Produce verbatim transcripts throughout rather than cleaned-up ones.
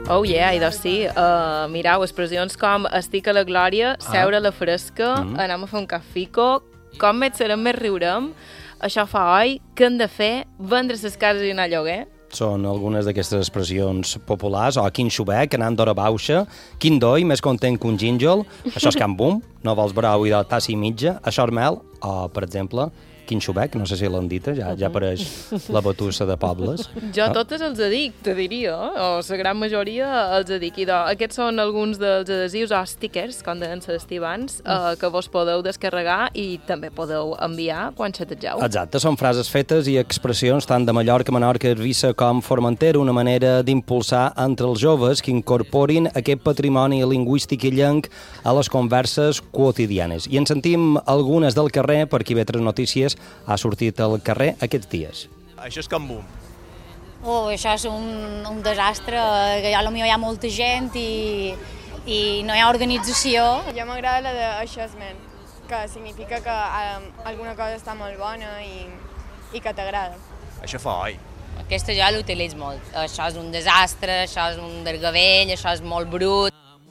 Oh yeah, i doncs sí. Uh, mireu, expressions com estic a la glòria, ah. seure a la fresca, mm. anem a fer un cafico, com més serem més riurem, això fa oi, què hem de fer, vendre les cases i anar a lloguer. Són algunes d'aquestes expressions populars, o quin xubec, anant d'hora baixa, quin doi, més content que un gínjol, això és can bum, no vols brau i de tassa i mitja, això és mel, o, per exemple, quin xubec, no sé si l'han dit, ja, ja apareix la batussa de pobles. Jo totes els dic, te diria, o la gran majoria els dic. I doncs, aquests són alguns dels adhesius o stickers, com deien les abans, eh, que vos podeu descarregar i també podeu enviar quan xategeu. Exacte, són frases fetes i expressions tant de Mallorca, Menorca, Eivissa com Formentera, una manera d'impulsar entre els joves que incorporin aquest patrimoni lingüístic i llenc a les converses quotidianes. I en sentim algunes del carrer, per qui ve tres notícies, ha sortit al carrer aquests dies. Això és Can Bum. Oh, això és un, un desastre, que ja potser hi ha molta gent i, i no hi ha organització. Jo m'agrada la de això és men, que significa que um, alguna cosa està molt bona i, i que t'agrada. Això fa oi. Aquesta jo l'utilitzo molt. Això és un desastre, això és un dergavell, això és molt brut.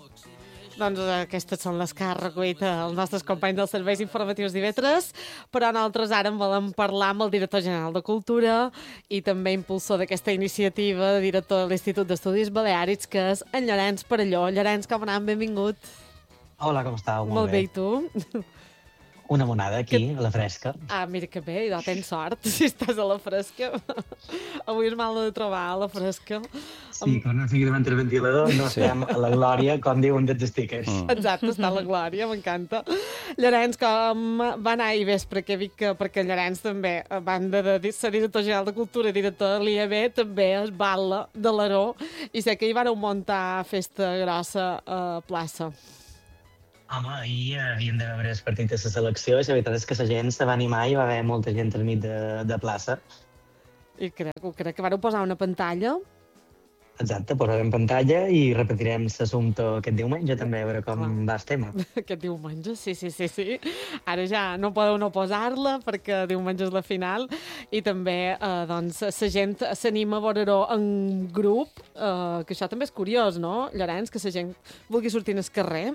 Doncs aquestes són les que ha recollit els nostres companys dels serveis informatius d'I V tres, però nosaltres ara en volem parlar amb el director general de Cultura i també impulsor d'aquesta iniciativa, director de l'Institut d'Estudis Baleàrics, que és en Llorenç Perelló. Llorenç, com anem? Benvingut. Hola, com estàu? Molt, Molt bé. bé, i tu? Una monada aquí, que... a la fresca. Ah, mira que bé, ja tens sort, si estàs a la fresca. Avui és mal de trobar a la fresca. Sí, quan no sigui davant el ventilador no estem a la glòria, com diuen dels stickers. Mm. Exacte, està a la glòria, m'encanta. Llorenç, com va anar ahir vespre, que dic que perquè Llorenç també, a banda de ser director general de Cultura i director de l'I A B, també és bala de l'Aró, i sé que hi vareu muntar festa grossa a plaça. Home, ahir havíem de veure el partit de la selecció i la veritat és que la gent se va animar i va haver molta gent al mig de, de plaça. I crec, crec que vareu posar una pantalla. Exacte, posarem pantalla i repetirem l'assumpte aquest diumenge també, a veure com Clar. va el tema. Aquest diumenge, sí, sí, sí, sí. Ara ja no podeu no posar-la perquè diumenge és la final i també eh, doncs, la gent s'anima a veure-ho en grup, eh, que això també és curiós, no, Llorenç, que la gent vulgui sortir al carrer.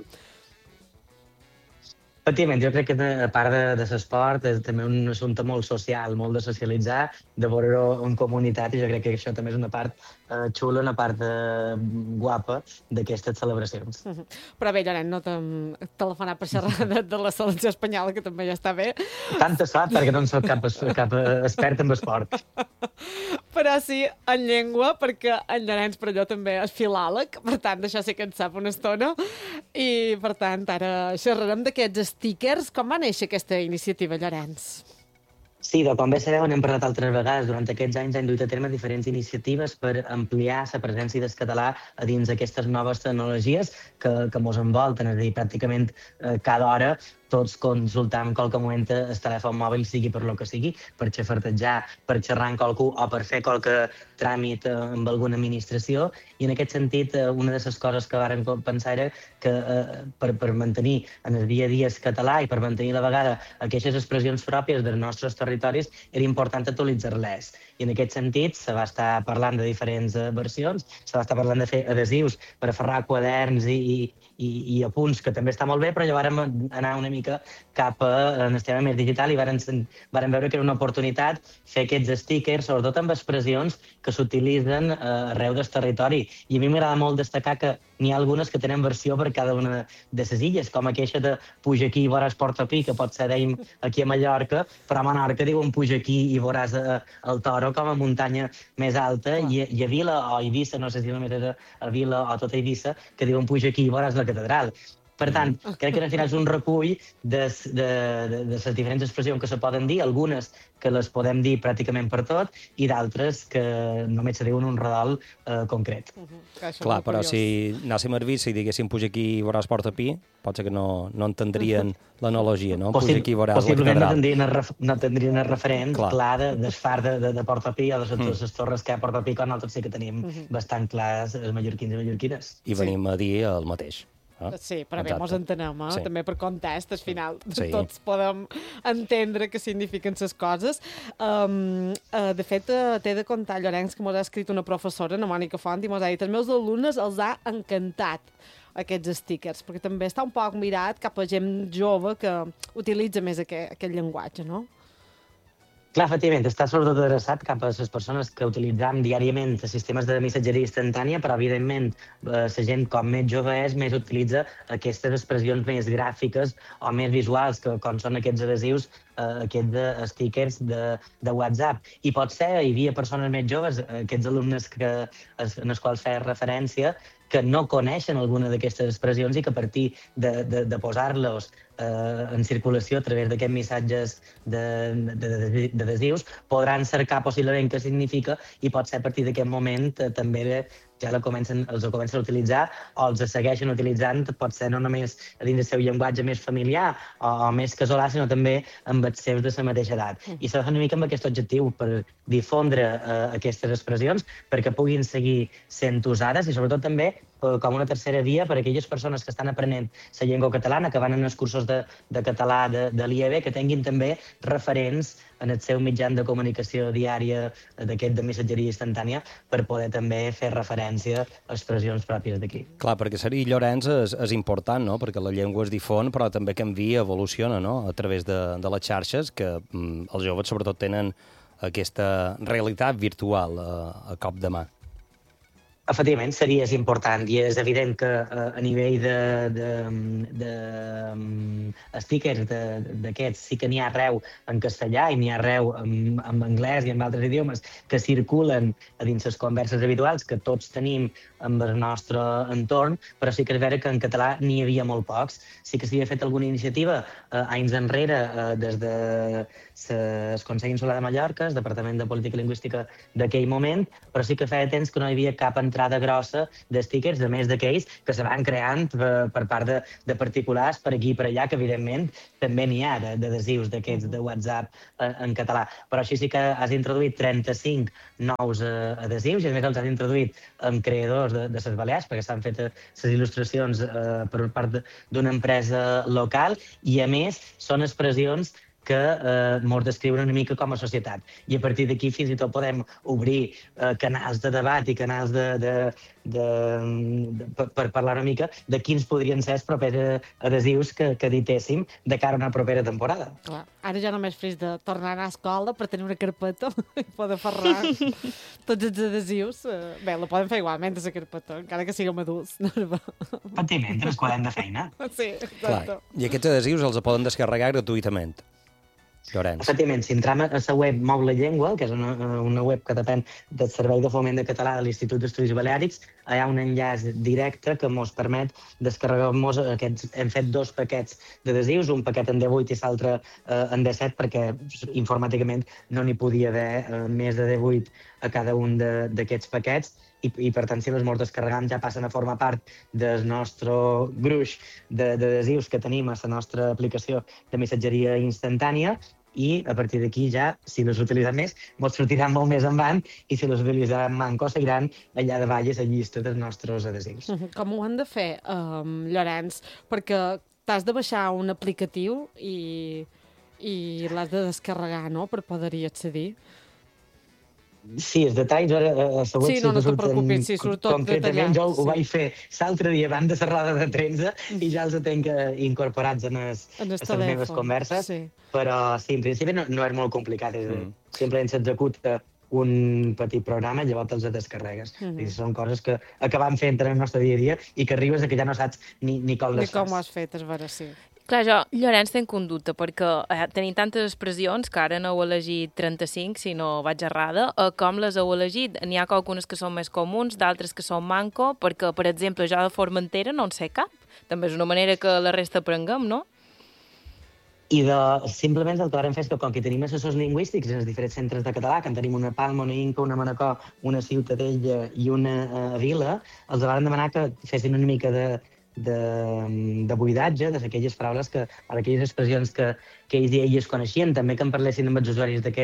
Efectivament, jo crec que a part de, de l'esport és també un assumpte molt social, molt de socialitzar, de veure-ho en comunitat, i jo crec que això també és una part eh, xula, una part eh, guapa d'aquestes celebracions. Uh -huh. Però bé, Llorenç, no t'hem telefonat per xerrar de, de la selecció espanyola, que també ja està bé. Tanta sort, perquè no en soc cap, cap expert en esport. Però sí en llengua, perquè en Llorenç Perelló també és filòleg, per tant, d'això sí que en sap una estona, i per tant, ara xerrarem d'aquests stickers. Com va néixer aquesta iniciativa, Llorenç? Sí, doncs, com bé sabeu, n'hem parlat altres vegades. Durant aquests anys hem dut a terme diferents iniciatives per ampliar la presència del català a dins d'aquestes noves tecnologies que, que mos envolten. És a dir, pràcticament eh, cada hora tots consultam qualque moment el telèfon mòbil, sigui per lo que sigui, per xafartejar, per xerrar amb qualcú o per fer qualque tràmit amb alguna administració. I en aquest sentit, una de les coses que vàrem pensar era que eh, per, per mantenir en el dia a dia el català i per mantenir a la vegada aquestes expressions pròpies dels nostres territoris era important actualitzar-les. I en aquest sentit se va estar parlant de diferents versions, se va estar parlant de fer adhesius per aferrar quaderns i, i, i, i apunts, que també està molt bé, però ja vàrem anar una mica cap a el tema més digital i vàrem, vàrem veure que era una oportunitat fer aquests stickers, sobretot amb expressions que s'utilitzen arreu del territori. I a mi m'agrada molt destacar que n'hi ha algunes que tenen versió per cada una de les illes, com aquella de puja aquí i veuràs Portopí, que pot ser, dèiem, aquí a Mallorca, però a Menorca diuen puja aquí i veuràs el Toro com a muntanya més alta, i, i a Vila o a Eivissa, no sé si només és a Vila o a tota Eivissa, que diuen puja aquí i veuràs la catedral. Per tant, crec que al final és un recull de, de, de, de les diferents expressions que se poden dir, algunes que les podem dir pràcticament per tot, i d'altres que només se diuen un redol eh, concret. Uh -huh. Clar, però curiós. Si anàssim a Eivissa i diguéssim puja aquí i veuràs Portopí, potser que no, no entendrien l'analogia, no? Puja aquí i veuràs la catedral. Possiblement no tindrien el, ref, no tindrien el referent clar, clar de, del far de, de, de Portopí o de les, les torres que hi ha a Portopí, quan nosaltres sí que tenim uh -huh. bastant clars els mallorquins i mallorquines. I venim sí. a dir el mateix. Eh? Sí, però bé, Exacte. mos entenem, eh? Sí. També per context, al final Sí. tots podem entendre què signifiquen les coses. Um, uh, de fet, uh, t'he de contar, Llorenç, que mos ha escrit una professora, la Mònica Font, i mos ha dit els meus alumnes els ha encantat aquests stickers, perquè també està un poc mirat cap a gent jove que utilitza més aquest, aquest llenguatge, no? Clar, efectivament, està sobretot adreçat cap a les persones que utilitzam diàriament sistemes de missatgeria instantània, però, evidentment, eh, la gent com més jove és, més utilitza aquestes expressions més gràfiques o més visuals, que, com són aquests adhesius, eh, aquests de, stickers de, de WhatsApp. I pot ser, hi havia persones més joves, aquests alumnes que, en els quals feia referència, que no coneixen alguna d'aquestes expressions i que a partir de, de, de posar-los eh, en circulació a través d'aquests missatges d'adhesius podran cercar possiblement què significa i pot ser a partir d'aquest moment eh, també ja la comencen, els ho comencen a utilitzar o els segueixen utilitzant, pot ser no només a dins del seu llenguatge més familiar o, o més casolà, sinó també amb els seus de la mateixa edat. Mm. I s'ha de fer una mica amb aquest objectiu, per difondre eh, aquestes expressions, perquè puguin seguir sent usades i sobretot també eh, com una tercera via per a aquelles persones que estan aprenent la llengua catalana, que van en els cursos de, de català de, de l'I E B, que tinguin també referents en el seu mitjà de comunicació diària d'aquest de missatgeria instantània per poder també fer referència a expressions pròpies d'aquí. Clar, perquè ser Llorenç és, és important, no? Perquè la llengua es difon, però també canvia, evoluciona, no? A través de, de les xarxes, que mm, els joves sobretot tenen aquesta realitat virtual a, a cop de mà. Efectivament, seria important i és evident que eh, a nivell de, de, de um, stickers d'aquests sí que n'hi ha arreu en castellà i n'hi ha arreu en, en anglès i en altres idiomes que circulen a dins les converses habituals que tots tenim amb el nostre entorn, però sí que és vera que en català n'hi havia molt pocs. Sí que s'havia fet alguna iniciativa eh, anys enrere eh, des de el Consell Insular de Mallorca, el Departament de Política Lingüística d'aquell moment, però sí que feia temps que no hi havia cap entrada grossa de stickers, a més d'aquells que se van creant per, per part de, de particulars per aquí i per allà, que evidentment també n'hi ha d'adhesius d'aquests de WhatsApp eh, en català. Però així sí que has introduït trenta-cinc nous eh, adhesius i a més els has introduït amb creadors de, de les Balears, perquè s'han fet les il·lustracions eh, per part d'una empresa local i a més són expressions que eh, ens descriuen una mica com a societat. I a partir d'aquí fins i tot podem obrir eh, canals de debat i canals de, de, de, de, per, per parlar una mica de quins podrien ser els propers adhesius que, que editéssim de cara a una propera temporada. Clar. Ara ja només fris de tornar a anar a escola per tenir una carpeta i poder ferrar tots els adhesius. Bé, la podem fer igualment, la carpeta, encara que siguem adults. Efectivament, els quadern de feina. Sí, exacte. Clar. I aquests adhesius els poden descarregar gratuïtament. Llorenç. Efectivament, si entrem a la web Mou la Llengua, que és una, una web que depèn del Servei de Foment de Català de l'Institut d'Estudis Baleàrics, hi ha un enllaç directe que ens permet descarregar-nos aquests... Hem fet dos paquets d'adhesius, un paquet en D vuit i l'altre eh, en D set, perquè informàticament no n'hi podia haver eh, més de D vuit a cada un d'aquests paquets, i, i per tant, si els morts descarregam ja passen a formar part del nostre gruix d'adhesius que tenim a la nostra aplicació de missatgeria instantània, i a partir d'aquí ja, si les utilitzem més, ens sortiran molt més endavant i si les utilitzem manco seguiran allà davall a la llista dels nostres adhesius. Com ho han de fer, um, Llorenç? Perquè t'has de baixar un aplicatiu i, i l'has de descarregar, no?, per poder-hi accedir. Sí, els detalls ara a la web sí, no, no te preocupis, sí, surt tot concretament detallat. Jo ho sí. vaig fer l'altre dia abans de la roda de premsa i ja els tenc incorporats en les, en les meves converses, sí. Però sí, en principi no, no és molt complicat, és mm. simplement s'executa un petit programa i llavors els descarregues. Mm -hmm. Són coses que acabam fent en el nostre dia a dia i que arribes a que ja no saps ni, ni com les fas. Ni com fas. ho has fet, és vera, sí. Clar, jo, Llorenç, tenc un dubte, perquè eh, tenim tantes expressions que ara no heu elegit trenta-cinc, si no vaig errada. Eh, com les heu elegit? N'hi ha algunes que són més comuns, d'altres que són manco, perquè, per exemple, jo de Formentera no en sé cap. També és una manera que la resta aprenguem, no? I de, simplement el que vam fer és que, com que tenim assessors lingüístics en els diferents centres de català, que en tenim una Palma, una Inca, una Manacor, una Ciutadella i una uh, Vila, els vam demanar que fessin una mica de de, de buidatge, d'aquelles paraules, que, o d'aquelles expressions que, que ells i elles coneixien, també que en parlessin amb els usuaris d'aquests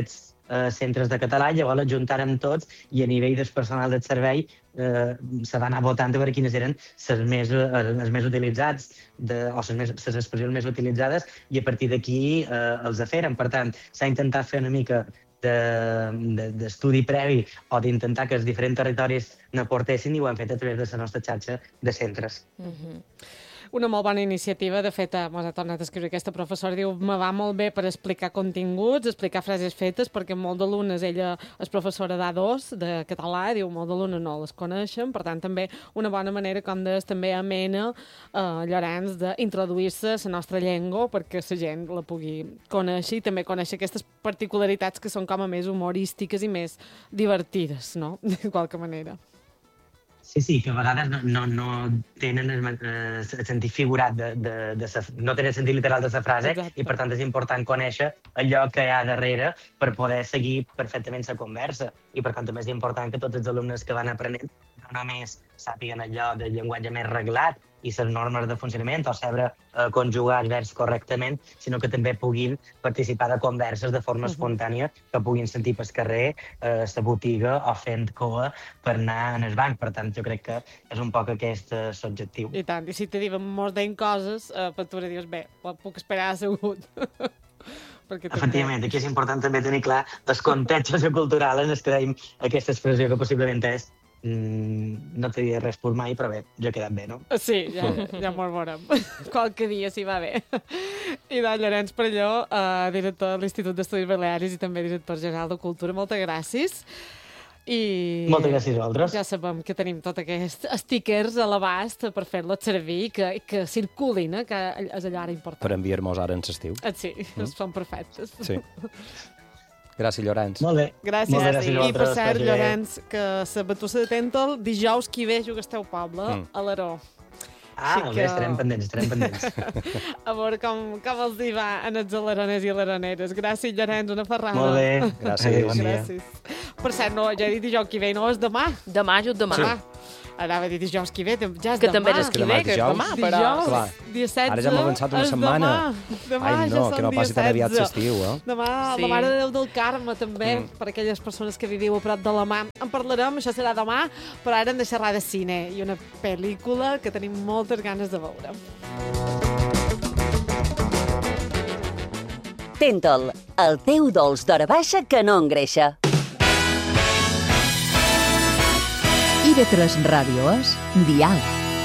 eh, centres de català, llavors els juntàrem tots i a nivell del personal del servei eh, se va anar votant a veure quines eren les més, els més utilitzats de, o les, més, les expressions més utilitzades i a partir d'aquí eh, els aferen. Per tant, s'ha intentat fer una mica d'estudi de, de, previ o d'intentar que els diferents territoris n'aportessin i ho han fet a través de la nostra xarxa de centres. Mm-hmm. Una molt bona iniciativa. De fet, m'ha tornat a escriure aquesta professora. Diu, me va molt bé per explicar continguts, explicar frases fetes, perquè molt d'alumnes, ella és professora d'A dos, de català, diu, molt d'alumnes no les coneixen, per tant, també una bona manera, com deies, també amena, eh, Llorenç, d'introduir-se a la nostra llengua perquè la gent la pugui conèixer i també conèixer aquestes particularitats que són com a més humorístiques i més divertides, no?, de qualque manera. Sí, sí, que a vegades no, no, no tenen el, el sentit figurat, de, de, de sa, no tenen el sentit literal de la frase. Exacte. I per tant és important conèixer allò que hi ha darrere per poder seguir perfectament la conversa. I per tant també és important que tots els alumnes que van aprenent no només sàpiguen allò del llenguatge més reglat i les normes de funcionament o saber eh, conjugar els verbs correctament, sinó que també puguin participar de converses de forma espontània, que puguin sentir pel carrer, eh, la botiga o fent coa per anar en el banc. Per tant, jo crec que és un poc aquest eh, l'objectiu. I tant, i si te diuen mos deien coses, eh, per tu dius, bé, puc esperar assegut. Efectivament, aquí és important també tenir clar el context sociocultural en el que deim aquesta expressió que possiblement és Mm, no t'he dit res per mai, però bé, jo he quedat bé, no? Sí, ja, ja m'ho veurem. Qualque dia si va bé. I de Llorenç Perelló, eh, director de l'Institut d'Estudis Balearis i també director general de Cultura, moltes gràcies. I moltes gràcies a vosaltres. Ja sabem que tenim tots aquests stickers a l'abast per fer-los servir i que, que circulin, eh, que és allò ara important. Per enviar-nos ara en l'estiu. Sí, mm. són perfectes. Sí. Gràcies, Llorenç. Molt bé. Gràcies. Molt bé, gràcies I per cert, Llorenç, que la batussa de Tèntol, dijous que hi ve jugueu poble, mm. a l'Aró. Ah, que... bé, estarem pendents, estarem pendents. A veure com, com els hi va en els alaroners i alaroneres. Gràcies, Llorenç, una ferrada. Molt bé. Gràcies. Bon dia. Gràcies. Per cert, no, ja he dit dijous que hi ve, no, és demà. Demà, just demà. Sí. Anava a dir dijous que ve, ja és que demà. també és que ve, que és demà, però... Dijous, dia setze, ara ja hem avançat una setmana. Demà. Demà Ai, no, ja que no passi tan aviat l'estiu, eh? Demà, sí. La Mare de Déu del Carme, també, mm. per aquelles persones que viviu a prop de la mà. En parlarem, això serà demà, però ara hem de xerrar de cine i una pel·lícula que tenim moltes ganes de veure. Tèntol, el teu dolç d'hora baixa que no engreixa. I ve tres Ràdio és Dial.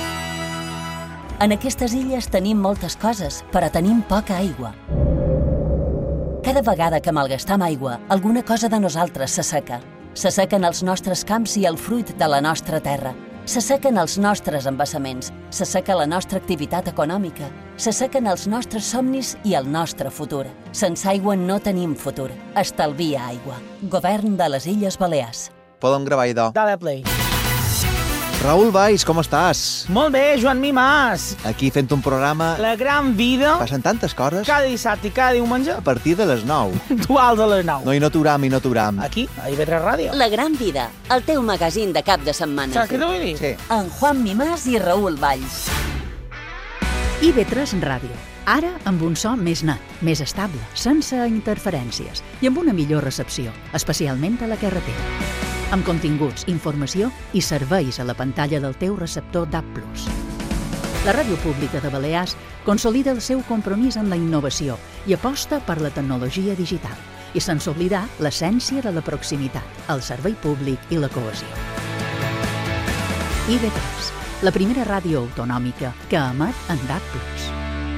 En aquestes illes tenim moltes coses, però tenim poca aigua. Cada vegada que malgastam aigua, alguna cosa de nosaltres s'asseca. S'assequen els nostres camps i el fruit de la nostra terra. S'assequen els nostres embassaments. S'asseca la nostra activitat econòmica. S'assequen els nostres somnis i el nostre futur. Sense aigua no tenim futur. Estalvia aigua. Govern de les Illes Balears. Podem gravar idò. Dale play. Raül Valls, com estàs? Molt bé, Joan Mimàs. Aquí fent un programa... La gran vida. Passen tantes coses. Cada dissabte i cada diumenge. A partir de les nou. Puntuals a les nou. No hi no t'uram i no t'uram. Aquí, a I V tres Ràdio. La gran vida, el teu magazín de cap de setmana. Saps què t'ho vull dir? Sí. En Juan Mimàs i Raül Valls. I ve tres Ràdio. Ara amb un so més net, més estable, sense interferències i amb una millor recepció, especialment a la carretera. Amb continguts, informació i serveis a la pantalla del teu receptor D A B plus. La Ràdio Pública de Balears consolida el seu compromís amb la innovació i aposta per la tecnologia digital i sense oblidar l'essència de la proximitat, el servei públic i la cohesió. I V tres, la primera ràdio autonòmica que emet en D A B plus.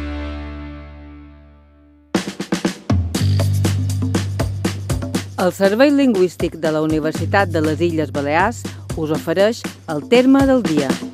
El Servei Lingüístic de la Universitat de les Illes Balears us ofereix el terme del dia.